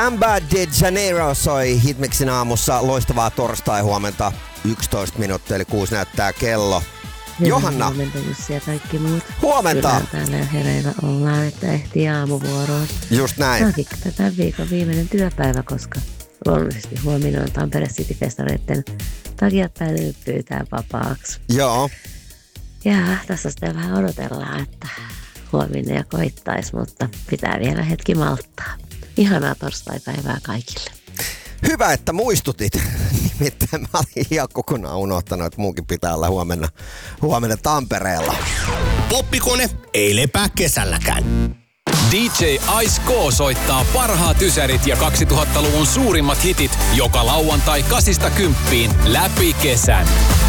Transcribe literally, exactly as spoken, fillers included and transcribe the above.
Amba de Janeiro soi Hitmixin aamussa. Loistavaa torstai-huomenta. yksitoista minuuttia eli kuusi näyttää kello. Hyvää Johanna. Huomenta Jussi ja kaikki muut. Huomenta. Kyllä täällä jo hereillä ollaan, että ehtii aamuvuoroon. Just näin. Tämäkin tämän viikon viimeinen työpäivä, koska luonnollisesti huomenna on Tampere City-festareiden takia täytyy pyytää vapaaksi. Joo. Ja tässä sitten vähän odotellaan, että huominen jo koittaisi, mutta pitää vielä hetki malttaa. Ihanaa torstaipäivää kaikille. Hyvä, että muistutit. Nimittäin mä olin ihan kokonaan unohtanut, että munkin pitää olla huomenna, huomenna Tampereella. Poppikone ei lepää kesälläkään. D J Ice K soittaa parhaat ysärit ja kaksituhattaluvun suurimmat hitit joka lauantai kasista kymppiin läpi kesän.